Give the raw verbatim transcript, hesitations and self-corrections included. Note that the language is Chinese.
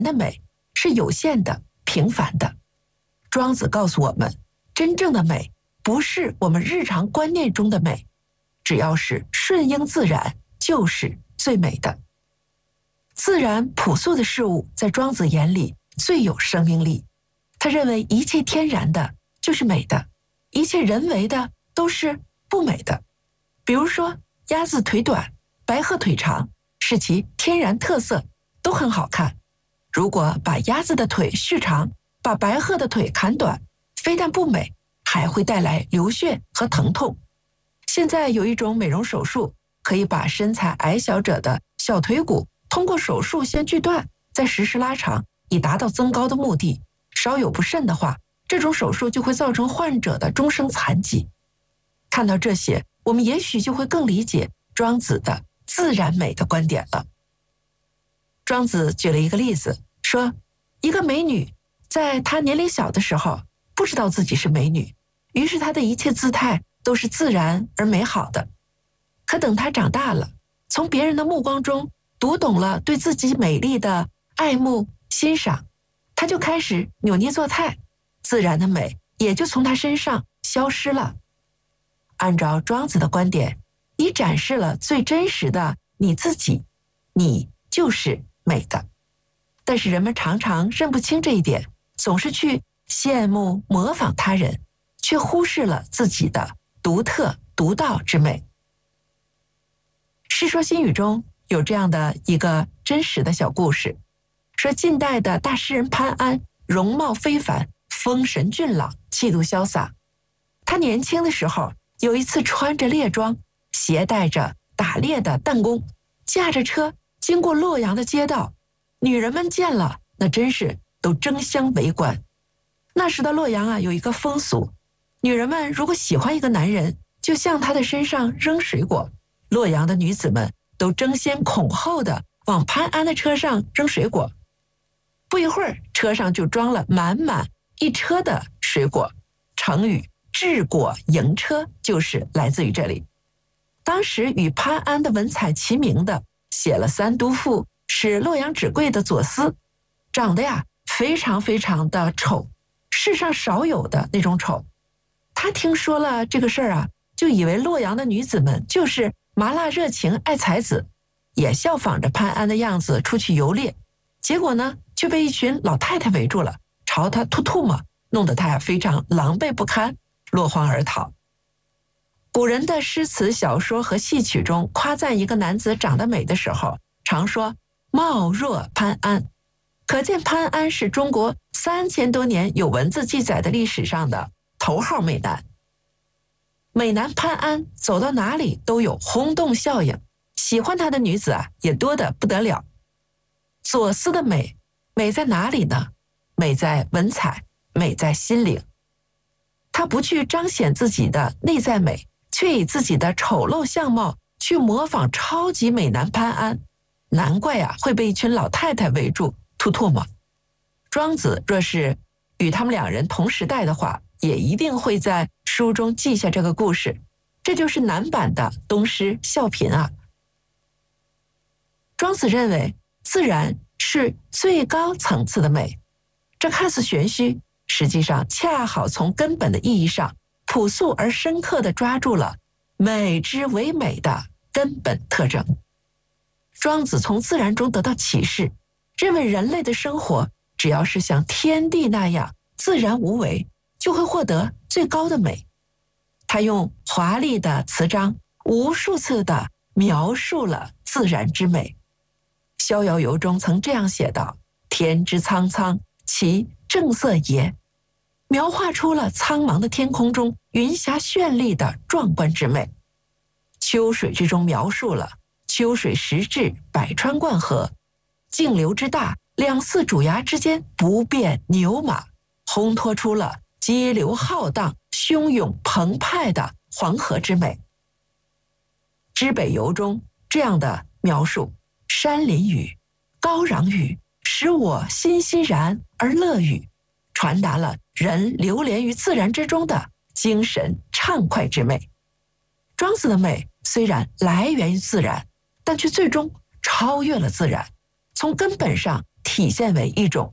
的美是有限的、平凡的。庄子告诉我们，真正的美不是我们日常观念中的美，只要是顺应自然，就是最美的。自然朴素的事物在庄子眼里最有生命力，他认为一切天然的就是美的，一切人为的都是不美的。比如说鸭子腿短，白鹤腿长，是其天然特色，都很好看。如果把鸭子的腿续长，把白鹤的腿砍短，非但不美，还会带来流血和疼痛。现在有一种美容手术，可以把身材矮小者的小腿骨通过手术先锯断，再实施拉长，以达到增高的目的。稍有不慎的话，这种手术就会造成患者的终生残疾。看到这些，我们也许就会更理解庄子的自然美的观点了。庄子举了一个例子，说一个美女在她年龄小的时候不知道自己是美女，于是她的一切姿态都是自然而美好的。可等她长大了，从别人的目光中读懂了对自己美丽的爱慕欣赏，她就开始扭捏作态，自然的美也就从她身上消失了。按照庄子的观点，你展示了最真实的你自己，你就是美的。但是人们常常认不清这一点，总是去羡慕模仿他人，却忽视了自己的独特独到之美。《世说新语》中有这样的一个真实的小故事，说晋代的大诗人潘安容貌非凡，风神俊朗，气度潇洒。他年轻的时候有一次穿着猎装，携带着打猎的弹弓，驾着车经过洛阳的街道，女人们见了那真是都争相围观。那时的洛阳啊，有一个风俗，女人们如果喜欢一个男人，就向他的身上扔水果。洛阳的女子们都争先恐后的往潘安的车上扔水果，不一会儿车上就装了满满一车的水果。成语治果迎车就是来自于这里。当时与潘安的文采齐名的，写了三都赋使洛阳纸贵的左思，长得呀非常非常的丑，世上少有的那种丑。他听说了这个事儿啊，就以为洛阳的女子们就是麻辣热情爱才子，也效仿着潘安的样子出去游猎，结果呢却被一群老太太围住了，朝他吐唾沫，弄得他呀非常狼狈不堪，落荒而逃。古人的诗词小说和戏曲中夸赞一个男子长得美的时候，常说貌若潘安，可见潘安是中国三千多年有文字记载的历史上的头号美男。美男潘安走到哪里都有轰动效应，喜欢他的女子啊也多得不得了。左思的美，美在哪里呢？美在文采，美在心灵。他不去彰显自己的内在美，却以自己的丑陋相貌去模仿超级美男潘安，难怪啊会被一群老太太围住吐唾沫。庄子若是与他们两人同时代的话，也一定会在书中记下这个故事。这就是男版的东施效颦啊。庄子认为自然是最高层次的美，这看似玄虚，实际上恰好从根本的意义上朴素而深刻地抓住了美之为美的根本特征。庄子从自然中得到启示，认为人类的生活只要是像天地那样自然无为，就会获得最高的美。他用华丽的词章无数次地描述了自然之美。逍遥游中曾这样写道：天之苍苍，其正色也，描画出了苍茫的天空中云霞绚丽的壮观之美。秋水之中描述了秋水时至，百川贯河，径流之大，两寺主崖之间不变牛马，烘托出了激流浩荡、汹涌澎湃的黄河之美。知北游中这样的描述：山林雨，高壤雨，使我欣欣然而乐语，传达了人流连于自然之中的精神畅快之美。庄子的美虽然来源于自然，但却最终超越了自然，从根本上体现为一种